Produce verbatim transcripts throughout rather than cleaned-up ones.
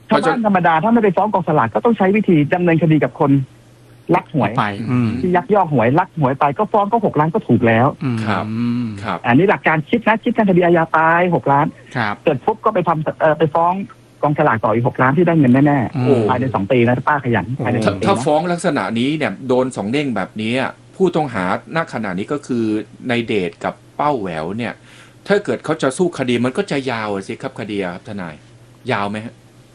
ชาวบ้านธรรมดาถ้าไม่ไปฟ้องกองสลากก็ต้องใช้วิธีดำเนินคดีกับคนลักหวยไปที่ยักยอกหวยลักหวยไปก็ฟ้องก็หกล้านก็ถูกแล้วครับครับอันนี้หลักการคิดนะคิดทางคดีอาญาไปหกล้านเกิดปุ๊บก็ไปทำเอ่อไปฟ้องกองสลากต่ออีกหกล้านที่ได้เงินแน่ๆภายในสองปีนะป้าขยันภายในสองปีถ้าฟ้องลักษณะนี้เนี่ยโดนสองเด้งแบบนี้ผู้ต้องหาณขณะนี้ก็คือในเดชกับเป้าแหววเนี่ยถ้าเกิดเขาจะสู้คดีมันก็จะยาวสิครับคดีครับทนายยาวไหมฮะ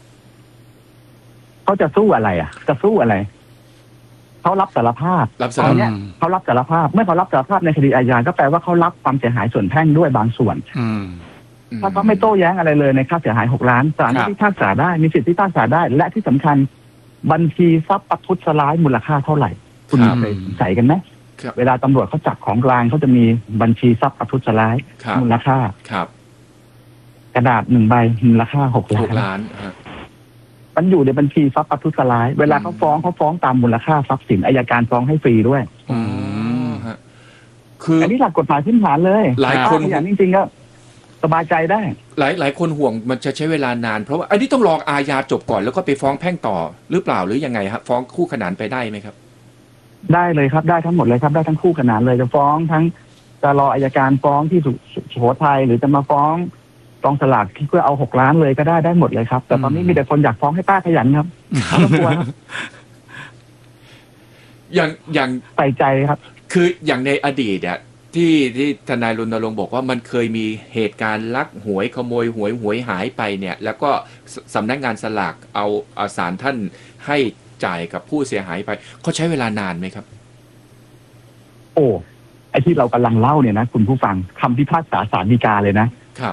เขาจะสู้อะไรอ่ะจะสู้อะไรเขารับสารภาพรับสารภาพเขารับสารภาพเมื่อเขารับสารภาพในคดีอาญาก็แปลว่าเขารับความเสียหายส่วนแพ่งด้วยบางส่วนถ้าเขาไม่โต้แย้งอะไรเลยในค่าเสียหายหกล้านศาลพิพากษาได้มีสิทธิพิพากษาได้และที่สำคัญบัญชีทรัพย์ประทุษร้ายมูลค่าเท่าไหร่คุณเคยใส่กันไหมเวลาตำรวจเขาจับของกลางเขาจะมีบัญชีทรัพย์ประทุษร้ายมูลค่าครับกระดาษหนึ่งใบมูลค่าหกล้านมันอยู่ในบัญชีทรัพย์ประทุษร้ายเวลาเขาฟ้องเขาฟ้องตามมูลค่าทรัพย์สินอัยการฟ้องให้ฟรีด้วยอ๋อฮะคืออันนี้หลักกฎหมายพื้นฐานเลยหลายคนอย่างจริงๆก็สบายใจได้หลายหลายคนห่วงมันจะใช้เวลานานเพราะว่าอันนี้ต้องรออาญาจบก่อนแล้วก็ไปฟ้องแพ่งต่อหรือเปล่าหรือยังไงครับฟ้องคู่ขนานไปได้ไหมครับได้เลยครับได้ทั้งหมดเลยครับได้ทั้งคู่ขนานเลยจะฟ้องทั้งจะรออัยการฟ้องที่สุโขทัยหรือจะมาฟ้องกองสลากที่เพื่อเอาหกล้านเลยก็ได้ได้หมดเลยครับแต่ตอนนี้มีแต่คนอยากฟ้องให้ป้าขยันครับไม่ต้องกลัวครับอย่างอย่างใส่ใจครับคืออย่างในอดีตอ่ะที่ที่ทนายรณรงค์บอกว่ามันเคยมีเหตุการณ์ลักหวยขโมยหวยหวยหายไปเนี่ยแล้วก็สำนักงานสลากเอาเอาศาลท่านให้จ่ายกับผู้เสียหายไปเขาใช้เวลานานไหมครับโอ้ไอ้ที่เรากำลังเล่าเนี่ยนะคุณผู้ฟังคำพิพากษาศาลฎีกาเลยนะครับ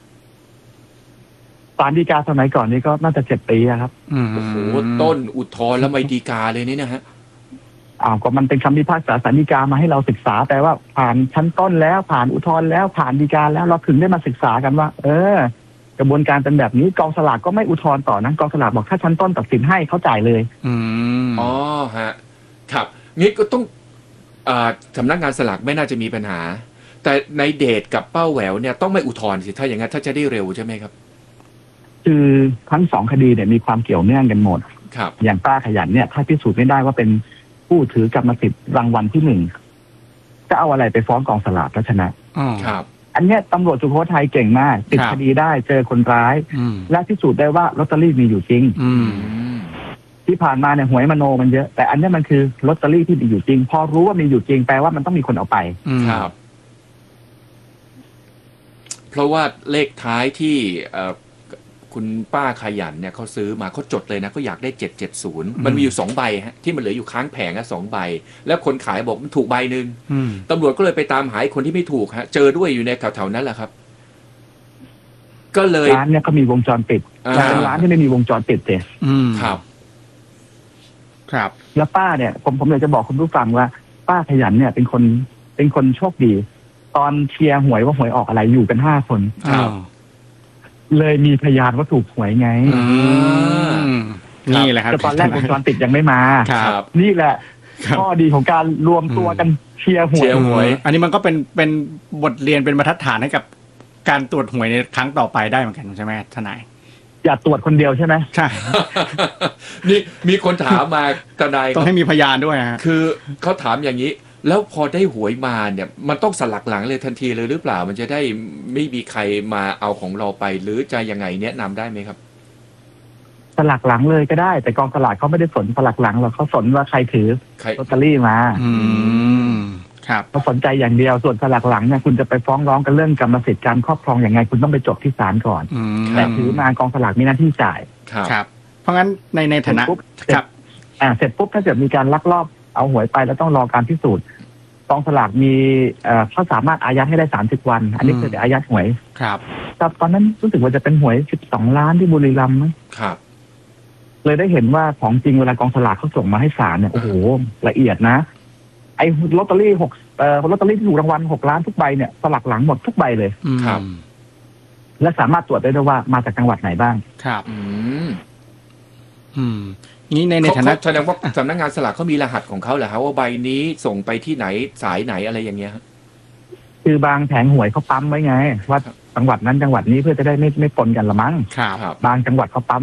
ศาลฎีกาสมัยก่อนนี้ก็น่าจะเจ็ดปีครับโอ้โหต้นอุทธรณ์แล้วไม่ฎีกาเลยนี่นะฮะอ้าวก็มันเป็นคำพิพากษาศาลฎีกามาให้เราศึกษาแต่ว่าผ่านชั้นต้นแล้วผ่านอุทธรณ์แล้วผ่านฎีกาแล้วเราถึงได้มาศึกษากันว่าเออกระบวนการเป็นแบบนี้กองสลากก็ไม่อุทธรณ์ต่อนะกองสลากบอกถ้าชั้นต้นตัดสินให้เขาจ่ายเลยอืมอ๋อฮะครับงี้ก็ต้องอ่าสำนักงานสลากไม่น่าจะมีปัญหาแต่ในเดชกับเป้าแหววเนี่ยต้องไม่อุทธรณ์สิถ้าอย่างนั้นถ้าจะได้เร็วใช่ไหมครับคือทั้งสองคดีเนี่ยมีความเกี่ยวเนื่องกันหมดครับอย่างป้าขยันเนี่ยถ้าพิสูจน์ไม่ได้ว่าเป็นผู้ถือกรรมสิทธิ์รางวัลที่หนึ่งจะเอาอะไรไปฟ้องกองสลากแล้วชนะครับอันเนี้ยตำรวจสุโขทัยเก่งมากติดคดีได้เจอคนร้ายและพิสูจน์ได้ว่าลอตเตอรี่มีอยู่จริงที่ผ่านมาเนี่ยหวยมโนมันเยอะแต่อันนี้มันคือลอตเตอรี่ที่มีอยู่จริงพอรู้ว่ามีอยู่จริงแปลว่ามันต้องมีคนเอาไปครับเพราะว่าเลขท้ายที่คุณป้าขยันเนี่ยเขาซื้อมาเขาจดเลยนะเขาอยากได้เจ็ดเจ็ดศูนย์มันมีอยู่สองใบฮะที่มันเหลืออยู่ค้างแผงอะสองใบแล้วคนขายบอกมันถูกใบหนึ่งตำรวจก็เลยไปตามหาคนที่ไม่ถูกฮะเจอด้วยอยู่ในแถวๆนั้นแหละครับก็เลยร้านเนี่ยก็มีวงจรปิดแต่เป็นร้านที่ไม่มีวงจรปิดเลยครับครับแล้วป้าเนี่ยผมผมอยากจะบอกคุณผู้ฟังว่าป้าขยันเนี่ยเป็นคนเป็นคนโชคดีตอนเชียร์หวยว่าหวยออกอะไรอยู่กันห้าคนเลยมีพยานว่าถูกหวยไงนี่แหละครับแต่ตอนแรกวงจรปิดยังไม่มาครับนี่แหละข้อดีของการรวมตัวกันเชียร์หวยอันนี้มันก็เป็นเป็นบทเรียนเป็นบรรทัดฐานให้กับการตรวจหวยในครั้งต่อไปได้เหมือนกันใช่ไหมทนายอย่าตรวจคนเดียวใช่ไหมใช่นี่มีคนถามมาทนายต้องให้มีพยานด้วยฮะคือเขาถามอย่างนี้แล้วพอได้หวยมาเนี่ยมันต้องสลักหลังเลยทันทีเลยหรือเปล่ามันจะได้ไม่มีใครมาเอาของเราไปหรือจะยังไงแนะนำได้ไหมครับสลักหลังเลยก็ได้แต่กองสลากเขาไม่ได้สนสลักหลังหรอกเขาสนว่าใครถือลอตเตอรี่มาอืมครับเขาสนใจอย่างเดียวส่วนสลักหลังเนี่ยคุณจะไปฟ้องร้องกันเรื่องกรรมสิทธิ์การครอบครองอย่างไงคุณต้องไปจบที่ศาลก่อนแต่ถือมากองสลากมีหน้าที่จ่ายครับเพราะงั้นในในฐานะครับอ่าเสร็จปุ๊บถ้าเกิดมีการลักลอบเอาหวยไปแล้วต้องรอการพิสูจน์กองสลากมีเอ่อเขาสามารถอายัดให้ได้สามสิบวันอันนี้คืออายัดหวยครับแต่ตอนนั้นรู้สึกว่าจะเป็นหวยสิบสองล้านที่บุรีรัมย์มั้งครับเลยได้เห็นว่าของจริงเวลากองสลากเขาส่งมาให้ศาลเนี่ยโอ้โหละเอียดนะไอ้ลอตเตอรี่หกเอ่อลอตเตอรี่ที่ถูกรางวัลหกล้านทุกใบเนี่ยสลักหลังหมดทุกใบเลยครับและสามารถตรวจได้ด้วยว่ามาจากจังหวัดไหนบ้างครับอืมอืมนี่ในในฐานะแสดงว่าสำนักงานสลากเขามีรหัสของเขาเหรอครับว่าใบนี้ส่งไปที่ไหนสายไหนอะไรอย่างเงี้ยคือบางแผงหวยเขาปั๊มไว้ไงว่าจังหวัดนั้นจังหวัดนี้เพื่อจะได้ไม่ไม่ปนกันละมั้งครับบางจังหวัดเขาปั๊ม